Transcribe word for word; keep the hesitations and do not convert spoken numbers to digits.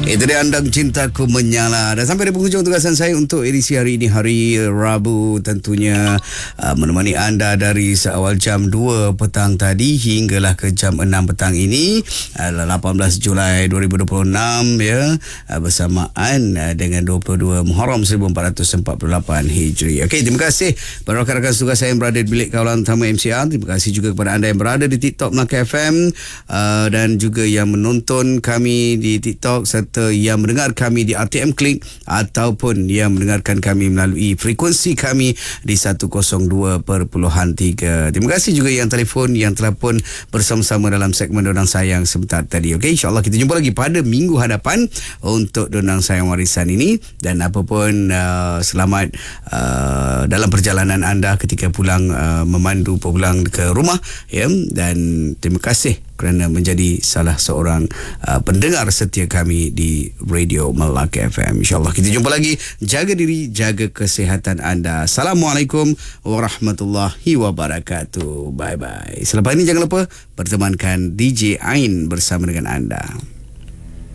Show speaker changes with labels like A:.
A: Itu dia Andang Cintaku Menyala. Dan sampai di penghujung tugasan saya untuk edisi hari ini, hari Rabu, tentunya uh, menemani anda dari seawal jam dua petang tadi hinggalah ke jam enam petang ini, uh, lapan belas Julai dua ribu dua puluh enam, ya, uh, bersamaan uh, dengan dua puluh dua Muharram seribu empat ratus empat puluh lapan Hijri. Okey, terima kasih kepada rakan-rakan tugas saya yang berada di bilik kawalan utama M C R. Terima kasih juga kepada anda yang berada di TikTok Melaka F M, uh, dan juga yang menonton kami di TikTok serta yang mendengar kami di R T M Klik ataupun yang mendengarkan kami melalui frekuensi kami di seratus dua perpuluhan tiga. Terima kasih juga yang telefon, yang telah pun bersama-sama dalam segmen Donang Sayang sebentar tadi. Okey, insyaAllah kita jumpa lagi pada minggu hadapan untuk Donang Sayang Warisan ini. Dan apapun, uh, selamat uh, dalam perjalanan anda ketika pulang, uh, memandu pulang ke rumah, ya. Dan terima kasih kerana menjadi salah seorang uh, pendengar setia kami di Radio Melaka F M. InsyaAllah kita jumpa lagi. Jaga diri, jaga kesihatan anda. Assalamualaikum warahmatullahi wabarakatuh. Bye-bye. Selepas ini jangan lupa pertemankan D J Ain bersama dengan anda.